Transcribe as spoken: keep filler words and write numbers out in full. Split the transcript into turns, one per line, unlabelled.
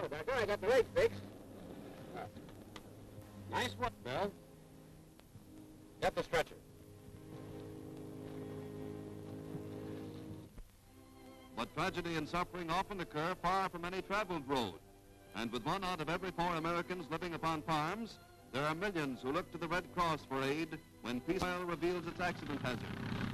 Doctor. I got the leg fixed. Uh, nice work, Bill. Get the stretcher.
But tragedy and suffering often occur far from any traveled road. And with one out of every four Americans living upon farms, there are millions who look to the Red Cross for aid when peace oil reveals its accident hazard.